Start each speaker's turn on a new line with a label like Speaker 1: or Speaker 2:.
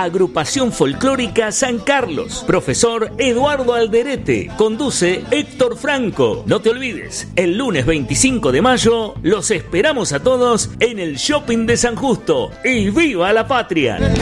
Speaker 1: Agrupación Folclórica San Carlos. Profesor Eduardo Alderete. Conduce Héctor Franco. No te olvides, el lunes 25 de mayo los esperamos a todos en el Shopping de San Justo. ¡Y viva la patria!